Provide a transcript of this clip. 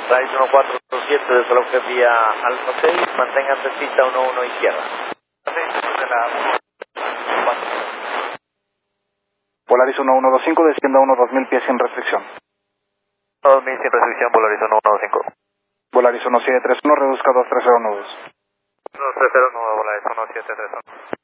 Polaris 1427 de coloque vía Alfa 6, manténgase pista 11 izquierda. Polaris 1125, descienda unos 2000 pies sin restricción. 2000 sin restricción, Polaris 1125. Polaris 1731, reduzca 2309. 2309, Polaris 1731.